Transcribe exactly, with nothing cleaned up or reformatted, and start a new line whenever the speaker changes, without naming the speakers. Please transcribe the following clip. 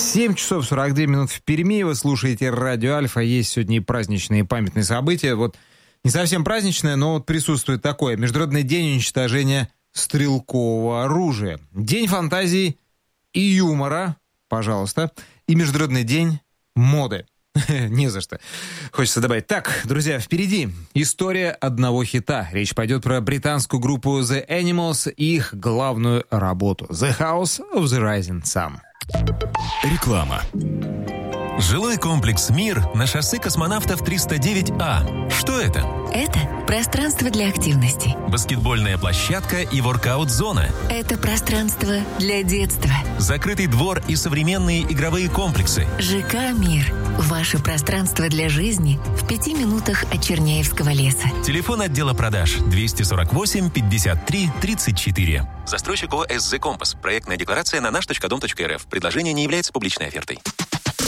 семь часов сорок две минуты в Перми. Вы слушаете радио Альфа. Есть сегодня и праздничные памятные события. Вот не совсем праздничное, но вот присутствует такое. Международный день уничтожения стрелкового оружия. День фантазии и юмора, пожалуйста. И Международный день моды. Не за что. Хочется добавить. Так, друзья, впереди история одного хита. Речь пойдет про британскую группу The Animals и их главную работу The House of the Rising Sun.
Реклама. Жилой комплекс «Мир» на шоссе космонавтов триста девять А. Что это?
Это пространство для активности.
Баскетбольная площадка и воркаут-зона.
Это пространство для детства.
Закрытый двор и современные игровые комплексы.
ЖК «Мир». Ваше пространство для жизни в пяти минутах от Черняевского леса.
Телефон отдела продаж двести сорок восемь пятьдесят три тридцать четыре. Застройщик ООО «СЗ Компас». Проектная декларация на наш точка дом точка эр эф. Предложение не является публичной офертой.